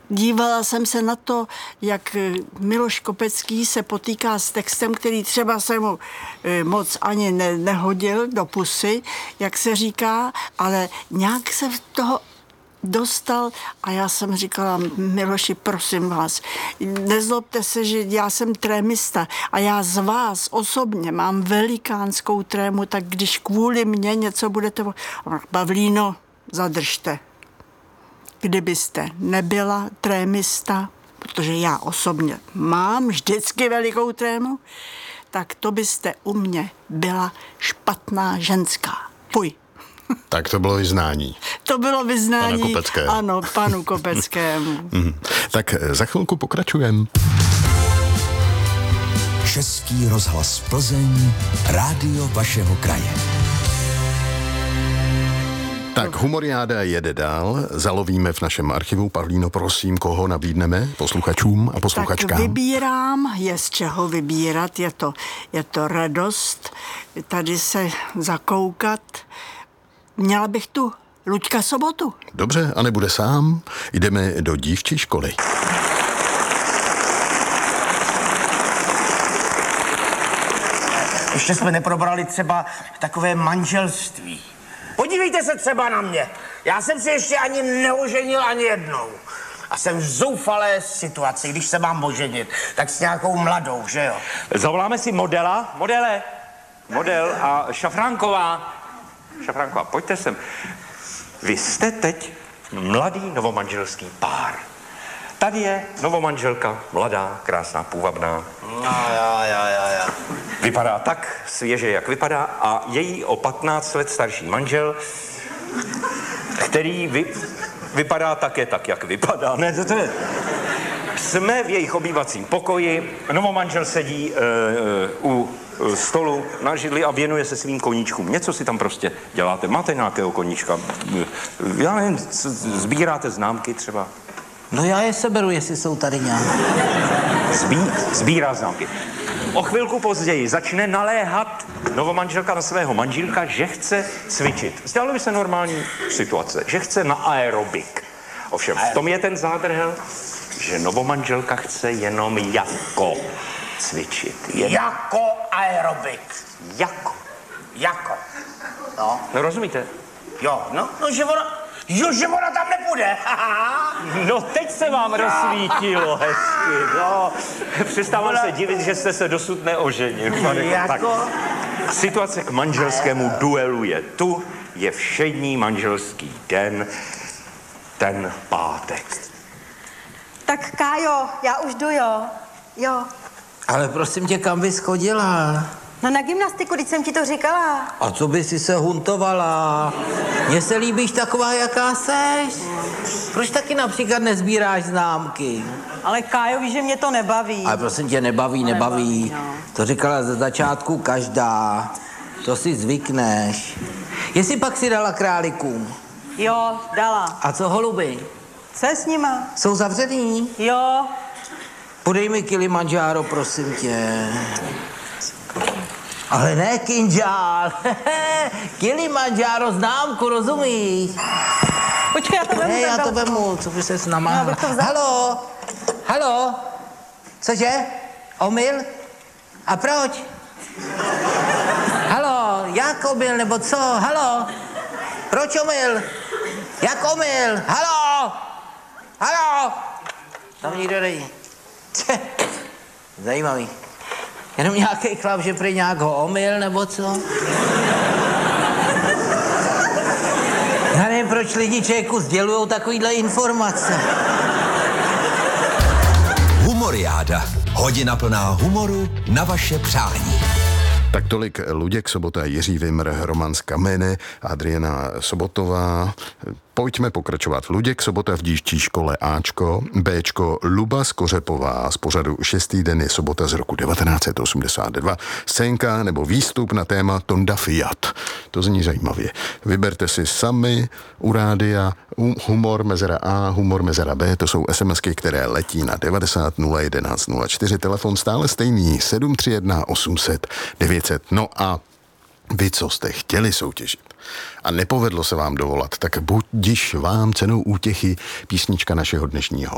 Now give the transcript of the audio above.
dívala jsem se na to, jak Miloš Kopecký se potýká s textem, který třeba se mu moc ani nehodil do pusy, jak se říká, ale nějak se v toho dostal a já jsem říkala, Miloši, prosím vás, nezlobte se, že já jsem trémista a já z vás osobně mám velikánskou trému, tak když kvůli mně něco budete... Pavlíno, zadržte. Kdybyste nebyla trémista, protože já osobně mám vždycky velikou trému, tak to byste u mě byla špatná ženská. Fuj. Tak to bylo vyznání. To bylo vyznání, Pana Kopeckého. Ano, panu Kopeckému. Tak za chvilku pokračujeme. Český rozhlas Plzeň, rádio vašeho kraje. Tak humoriáda jede dál, zalovíme v našem archivu. Pavlíno, prosím, koho nabídneme posluchačům a posluchačkám? Tak vybírám, je z čeho vybírat, je to radost tady se zakoukat. Měla bych tu Luďka Sobotu. Dobře, a nebude sám, jdeme do dívčí školy. Ještě jsme neprobrali třeba takové manželství. Podívejte se třeba na mě. Já jsem si ještě ani neoženil ani jednou. A jsem v zoufalé situaci, když se mám oženit, tak s nějakou mladou, že jo? Zavoláme si modela. Model a Šafránková, pojďte sem. Vy jste teď mladý novomanželský pár. Tady je novomanželka, mladá, krásná, půvabná. Já. Vypadá tak svěže, jak vypadá, a její o 15 let starší manžel, který vypadá také tak, jak vypadá. Ne, to je... Jsme v jejich obývacím pokoji, novomanžel sedí u stolu na židli a věnuje se svým koníčkům. Něco si tam prostě děláte. Máte nějakého koníčka? Já nevím, sbíráte známky třeba? No já je seberu, jestli jsou tady nějaké. Sbírá známky. O chvilku později začne naléhat novomanželka na svého manželka, že chce cvičit. Zdálo by se normální situace, že chce na aerobik. Ovšem, v tom je ten zádrhel, že novomanželka chce jenom jako cvičit. Jako aerobik. Jako. No. No, rozumíte? Jo, no, že ona tam nepůjde. No, teď se vám rozsvítilo hezky, no. Přestávám se divit, že jste se dosud neoženil. Tak, situace k manželskému duelu je tu, je všední manželský den, ten pátek. Tak Kájo, já už jdu, jo. Ale prosím tě, kam bys chodila? No na gymnastiku, teď jsem ti to říkala. A co by si se huntovala? Mně se líbíš taková, jaká seš. Proč taky například nezbíráš známky? Ale Kájo, víš, že mě to nebaví. Ale prosím tě, nebaví. No. To říkala ze začátku každá. To si zvykneš. Jestli pak si dala králíkům? Jo, dala. A co holuby? Co je s nima? Jsou zavřený? Jo. Podej mi Kilimanjaro, prosím tě. Ale ne Kinžál. Kilimanjaro známku, rozumíš? Počkej, já to vemu. Ne, já to vemu, co by ses namáhla. Halo? Cože? Omyl? A proč? Halo, jak omyl, nebo co? Halo? Proč omyl? Jak omyl? Halo? Tam nikdo není. Zajímavý. Jenom nějaký chlap, že prý nějak ho omyl, nebo co? Já nevím, proč lidi člověku sdělujou takovýhle informace. Humoriáda. Hodina plná humoru na vaše přání. Tak tolik Luděk Sobota, Jiří Vimr, Roman z Kamene, Adriana Sobotová. Pojďme pokračovat. Luděk Sobota v dívčí škole Ačko, Bčko Luba Skořepová z pořadu 6. den je sobota z roku 1982. Scénka nebo výstup na téma Tonda Fiat. To zní zajímavě. Vyberte si sami u rádia humor mezera A, humor mezera B, to jsou SMSky, které letí na 90 011 04, telefon stále stejný 731 800 900. No a vy, co jste chtěli soutěžit a nepovedlo se vám dovolat, tak budiž vám cenou útěchy písnička našeho dnešního